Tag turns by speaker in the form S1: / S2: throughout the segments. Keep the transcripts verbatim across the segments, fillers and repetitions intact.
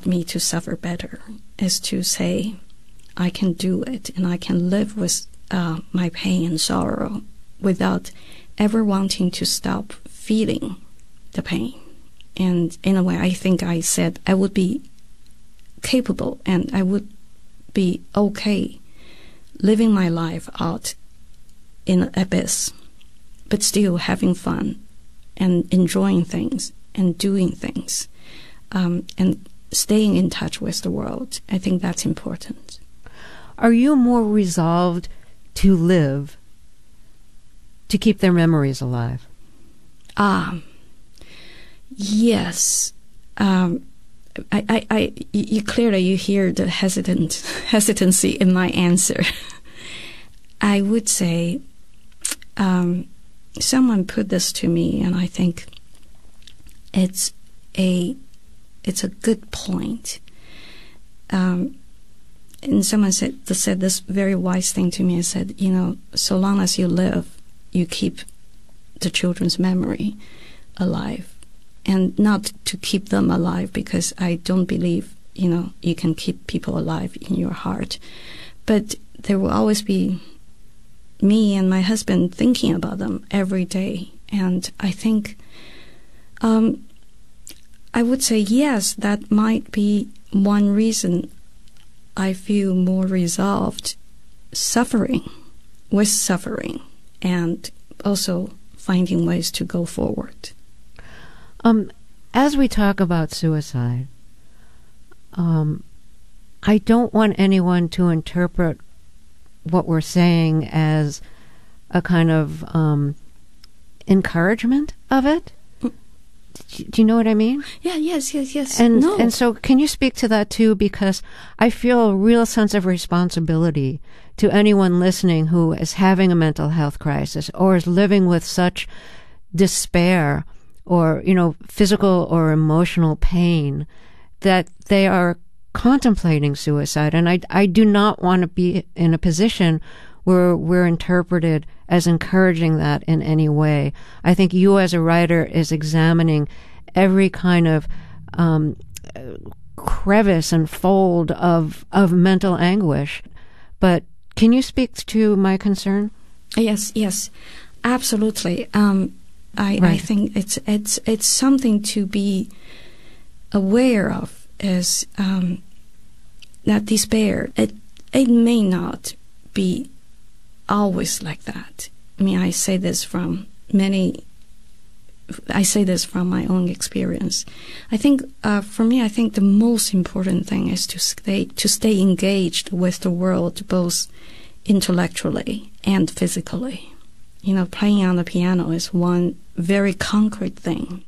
S1: taught me to suffer better is to say, I can do it, and I can live with uh, my pain and sorrow without ever wanting to stop feeling the pain. And in a way, I think I said I would be capable and I would be okay living my life out in an abyss, but still having fun and enjoying things and doing things, um, and staying in touch with the world. I think that's important.
S2: Are you more resolved to live, to keep their memories alive?
S1: Ah, yes. Um, I, I, I, you clearly you hear the hesitant hesitancy in my answer. I would say, um, someone put this to me, and I think it's a it's a good point. Um, and someone said said this very wise thing to me. I said, you know, so long as you live, you keep the children's memory alive. And not to keep them alive, because I don't believe, you know, you can keep people alive in your heart. But there will always be me and my husband thinking about them every day. And I think um, I would say, yes, that might be one reason I feel more resolved suffering with suffering and also finding ways to go forward.
S2: Um, as we talk about suicide, um, I don't want anyone to interpret what we're saying as a kind of um, encouragement of it. Do, do you know what I mean?
S1: Yeah, yes, yes, yes.
S2: And
S1: no.
S2: and so can you speak to that too? Because I feel a real sense of responsibility to anyone listening who is having a mental health crisis or is living with such despair or, you know, physical or emotional pain, that they are contemplating suicide. And I, I do not want to be in a position where we're interpreted as encouraging that in any way. I think you as a writer is examining every kind of um, crevice and fold of, of mental anguish. But can you speak to my concern?
S1: Yes, yes, absolutely. Um, I,
S2: right.
S1: I think it's it's it's something to be aware of, is um, that despair. It it may not be always like that. I mean, I say this from many. I say this from my own experience. I think uh, for me, I think the most important thing is to stay to stay engaged with the world, both intellectually and physically. You know, playing on the piano is one very concrete thing.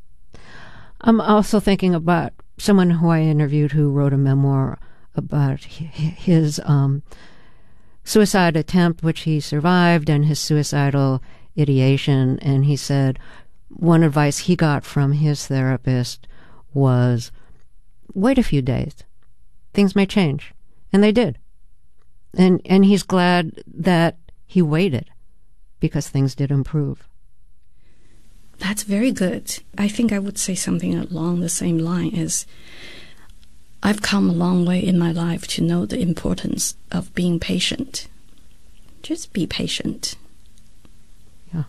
S2: I'm also thinking about someone who I interviewed who wrote a memoir about his um, suicide attempt, which he survived, and his suicidal ideation. And he said one advice he got from his therapist was, wait a few days. Things may change. And they did. And and he's glad that he waited, because things did improve.
S1: That's very good. I think I would say something along the same line is, I've come a long way in my life to know the importance of being patient. Just be patient.
S2: Yeah.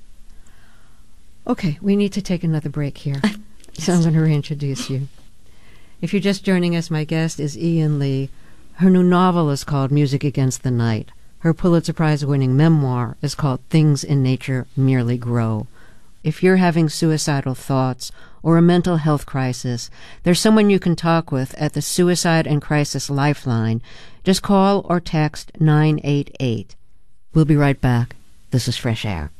S2: Okay, we need to take another break here.
S1: Uh,
S2: yes. So I'm going to reintroduce you. If you're just joining us, my guest is Ian Lee. Her new novel is called Music Against the Night. Her Pulitzer Prize-winning memoir is called Things in Nature Merely Grow. If you're having suicidal thoughts or a mental health crisis, there's someone you can talk with at the Suicide and Crisis Lifeline. Just call or text nine eight eight. We'll be right back. This is Fresh Air.